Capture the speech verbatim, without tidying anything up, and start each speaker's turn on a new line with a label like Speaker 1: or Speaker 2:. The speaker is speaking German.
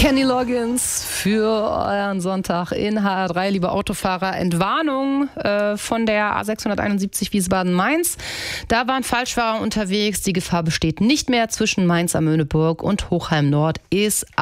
Speaker 1: Kenny Loggins für euren Sonntag in H R drei, liebe Autofahrer. Entwarnung äh, von der A sechshunderteinundsiebzig Wiesbaden-Mainz. Da waren Falschfahrer unterwegs. Die Gefahr besteht nicht mehr zwischen Mainz am Möhneburg und Hochheim Nord. Ist